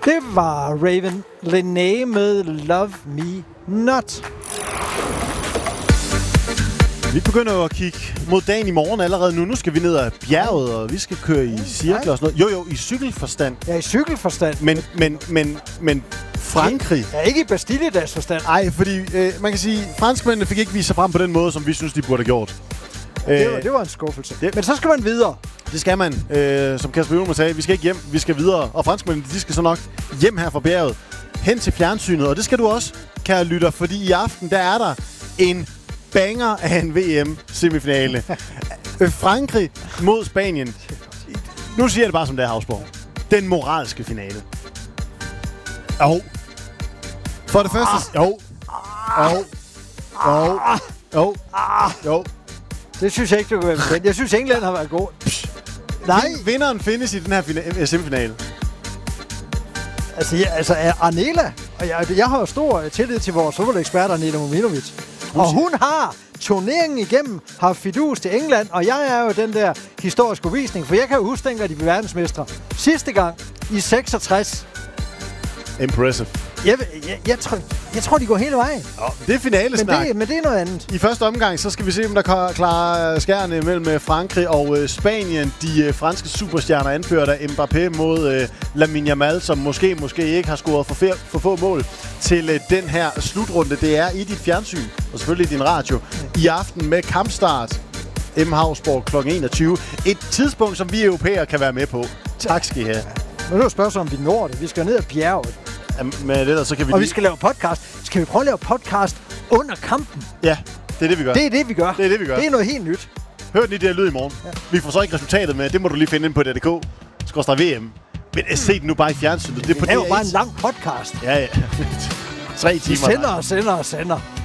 Det var Raven Lené med Love Me Not. Vi begynder at kigge mod dagen i morgen allerede nu. Nu skal vi ned ad bjerget, og vi skal køre i cirkler og sådan noget. Jo, i cykelforstand. Ja, i cykelforstand. Men Frankrig... Ja, ikke i Bastilledags forstand. Nej, fordi man kan sige, franskmændene fik ikke vist sig frem på den måde, som vi synes, de burde have gjort. Det var en skuffelse. Men så skal man videre. Det skal man. Som Kasper Hjulmand sagde, vi skal ikke hjem, vi skal videre. Og franskmændene, de skal så nok hjem her fra bjerget, hen til fjernsynet. Og det skal du også, kære lytter, fordi i aften, der er der en banger af en VM-semifinale. Frankrig mod Spanien. Nu siger jeg det bare som det er, Havsborg. Den moralske finale. Jo. For det første... Jo. Det synes jeg ikke, du kan være bekendt. Jeg synes, England har været god. Nej. Vinderen findes i den her semifinale. Altså Arnela, og jeg har jo stor tillid til vores fodboldekspert, Arnela Mominovic. Og hun har turneringen igennem, har fidus til England, og jeg er jo den der historiske uvisning, for jeg kan jo huske, dengang de blev verdensmestre. Sidste gang i 66. Impressive. Jeg tror, de går hele vejen. Det er finalesnak. Men det er noget andet. I første omgang, så skal vi se, om der klarer skærene mellem Frankrig og Spanien. De franske superstjerner anført af Mbappé mod Lamine Yamal, som måske ikke har scoret for få mål til den her slutrunde. Det er i dit fjernsyn, og selvfølgelig i din radio, i aften med kampstart. Havsborg kl. 21. Et tidspunkt, som vi europæere kan være med på. Tak skal I have. Men nu er spørgsmålet, om vi når det. Vi skal ned ad bjerget. Med det der, så kan vi vi skal lave podcast. Skal vi prøve at lave podcast under kampen? Ja, det er det, vi gør. Det er det, vi gør. Det er noget helt nyt. Hør den i det her lyd i morgen. Ja. Vi får så ikke resultatet med. Det må du lige finde ind på DK/VM. Men se den nu bare i fjernsynet. Det er jo bare en lang podcast. Ja. 3 timer. Vi sender.